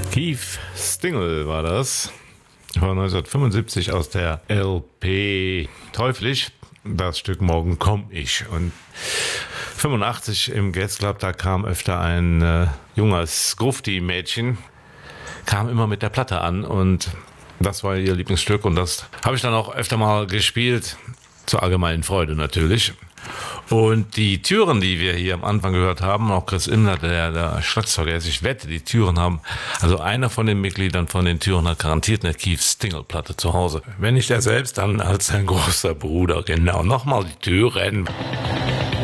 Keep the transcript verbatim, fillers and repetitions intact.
Keith Stingel war das, von neunzehnhundertfünfundsiebzig aus der L P Teuflisch, das Stück Morgen komm ich. Und fünfundachtzig im Gas Club, da kam öfter ein äh, junges Grufti-Mädchen, kam immer mit der Platte an und das war ihr Lieblingsstück und das habe ich dann auch öfter mal gespielt, zur allgemeinen Freude natürlich. Und die Türen, die wir hier am Anfang gehört haben, auch Chris Imler, der, der Schlagzeuger, ich wette, die Türen haben, also einer von den Mitgliedern von den Türen hat garantiert eine Keith Stingel Platte zu Hause. Wenn nicht er selbst, dann als sein großer Bruder. Genau, nochmal die Türen.